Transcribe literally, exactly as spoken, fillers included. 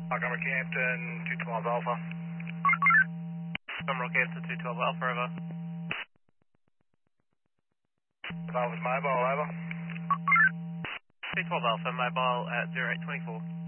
Montgomery Campton, two twelve Alpha. Montgomery Campton, two twelve Alpha, over. Alpha's mobile, over. two twelve Alpha, mobile at zero eight twenty-four.